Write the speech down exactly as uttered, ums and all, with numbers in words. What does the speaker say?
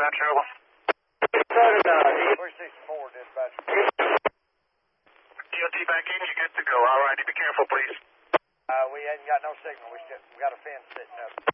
dispatcher, over. three sixty-four, dispatcher. D O T back in, you're good to go. All righty, be careful, please. Uh, we ain't got no signal. We, still, we got a fence sitting up.